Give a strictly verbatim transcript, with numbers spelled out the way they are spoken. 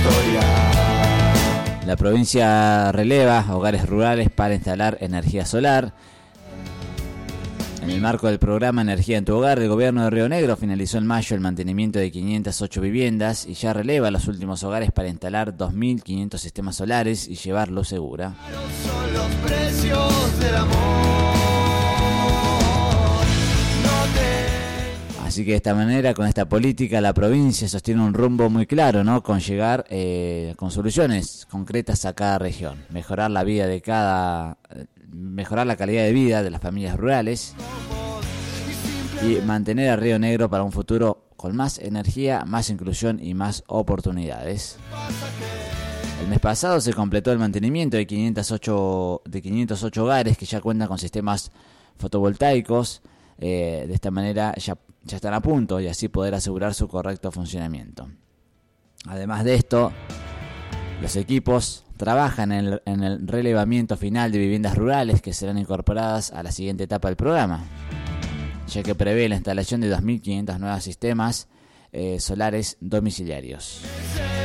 La provincia releva hogares rurales para instalar energía solar. En el marco del programa Energía en tu Hogar, el gobierno de Río Negro finalizó en mayo el mantenimiento de quinientas ocho viviendas y ya releva los últimos hogares para instalar dos mil quinientos sistemas solares y llevar luz segura. Son los precios del amor. No te... Así que de esta manera, con esta política, la provincia sostiene un rumbo muy claro, ¿no? Con llegar eh, con soluciones concretas a cada región, mejorar la vida de cada, mejorar la calidad de vida de las familias rurales y mantener a Río Negro para un futuro con más energía, más inclusión y más oportunidades. El mes pasado se completó el mantenimiento de quinientos ocho, de quinientos ocho hogares que ya cuentan con sistemas fotovoltaicos. Eh, de esta manera ya, ya están a punto y así poder asegurar su correcto funcionamiento. Además de esto, los equipos trabajan en el, en el relevamiento final de viviendas rurales que serán incorporadas a la siguiente etapa del programa, ya que prevé la instalación de dos mil quinientos nuevos sistemas eh, solares domiciliarios.